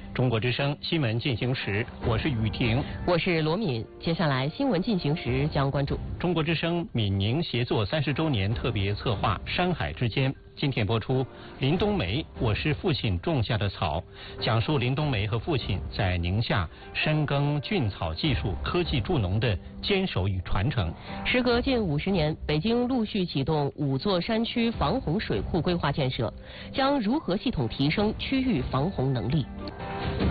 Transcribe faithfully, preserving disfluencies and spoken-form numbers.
中国之声新闻进行时，我是雨婷， 我是罗敏。接下来新闻进行时将关注中国之声闽宁协作三十周年特别策划《山海之间》。今天播出林冬梅，我是父亲种下的草，讲述林冬梅和父亲在宁夏深耕菌草技术、科技助农的坚守与传承。 时隔近五十年，北京陆续启动五座山区防洪水库规划建设，将如何系统提升区域防洪能力？